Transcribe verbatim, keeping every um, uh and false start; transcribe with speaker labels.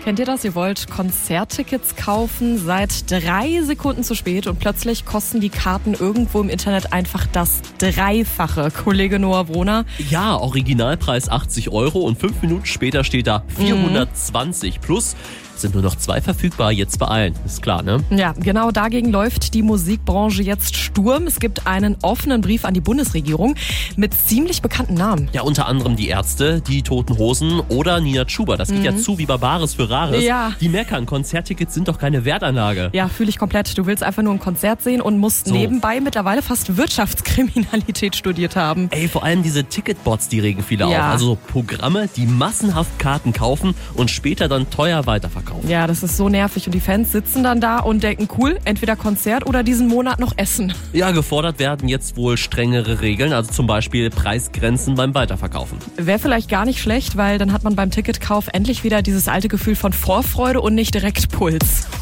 Speaker 1: Kennt ihr das? Ihr wollt Konzerttickets kaufen, seid drei Sekunden zu spät und plötzlich kosten die Karten irgendwo im Internet einfach das Dreifache. Kollege Noah Broner.
Speaker 2: Ja, Originalpreis achtzig Euro und fünf Minuten später steht da vierhundertzwanzig. Mhm. Plus sind nur noch zwei verfügbar, jetzt beeilen. Ist klar, ne?
Speaker 1: Ja, genau dagegen läuft die Musikbranche jetzt Sturm. Es gibt einen offenen Brief an die Bundesregierung mit ziemlich bekannten Namen.
Speaker 2: Ja, unter anderem die Ärzte, die Toten Hosen oder Nina Chuba. Das geht mhm. ja zu wie Barbares für Rares.
Speaker 1: Ja.
Speaker 2: Die meckern, Konzerttickets sind doch keine Wertanlage.
Speaker 1: Ja, fühle ich komplett. Du willst einfach nur ein Konzert sehen und musst so nebenbei mittlerweile fast Wirtschaftskriminalität studiert haben.
Speaker 2: Ey, vor allem diese Ticketbots, die regen viele
Speaker 1: ja.
Speaker 2: auf. Also so Programme, die massenhaft Karten kaufen und später dann teuer weiterverkaufen.
Speaker 1: Ja, das ist so nervig und die Fans sitzen dann da und denken, cool, entweder Konzert oder diesen Monat noch Essen.
Speaker 2: Ja, gefordert werden jetzt wohl strengere Regeln, also zum Beispiel Preisgrenzen beim Weiterverkaufen.
Speaker 1: Wäre vielleicht gar nicht schlecht, weil dann hat man beim Ticketkauf endlich wieder dieses alte Gefühl von Vorfreude und nicht direkt Puls.